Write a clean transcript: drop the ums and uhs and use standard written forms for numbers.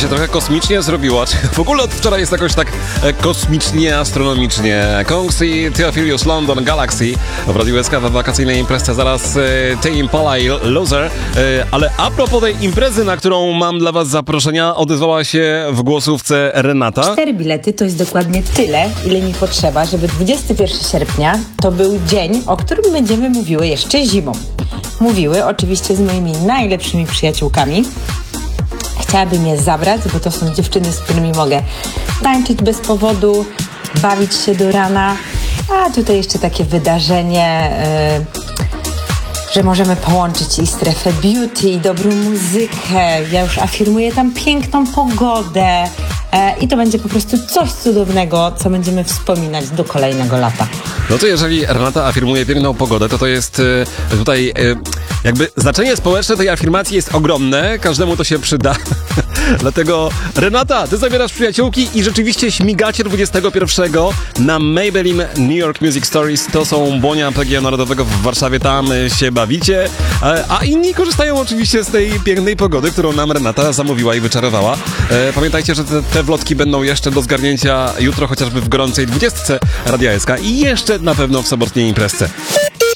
się trochę kosmicznie zrobiło. W ogóle od wczoraj jest jakoś tak kosmicznie, astronomicznie. Kongs i Theophilus London Galaxy w Radiu SK w wakacyjnej imprezie. Zaraz Tame Impala i Loser. Ale a propos tej imprezy, na którą mam dla was zaproszenia, odezwała się w głosówce Renata. 4 bilety to jest dokładnie tyle, ile mi potrzeba, żeby 21 sierpnia to był dzień, o którym będziemy mówiły jeszcze zimą. Mówiły oczywiście z moimi najlepszymi przyjaciółkami. Chciałabym je zabrać, bo to są dziewczyny, z którymi mogę tańczyć bez powodu, bawić się do rana. A tutaj jeszcze takie wydarzenie, że możemy połączyć i strefę beauty, i dobrą muzykę. Ja już afirmuję tam piękną pogodę. I to będzie po prostu coś cudownego, co będziemy wspominać do kolejnego lata. No to jeżeli Renata afirmuje piękną pogodę, to jest tutaj jakby znaczenie społeczne tej afirmacji jest ogromne, każdemu to się przyda. Dlatego Renata, ty zabierasz przyjaciółki i rzeczywiście śmigacie 21 na Maybelline New York Music Stories. To są błonia PGA Narodowego w Warszawie, tam się bawicie, a inni korzystają oczywiście z tej pięknej pogody, którą nam Renata zamówiła i wyczarowała. Pamiętajcie, że te wlotki będą jeszcze do zgarnięcia jutro, chociażby w gorącej 20 Radia SK i jeszcze na pewno w sobotniej imprezce.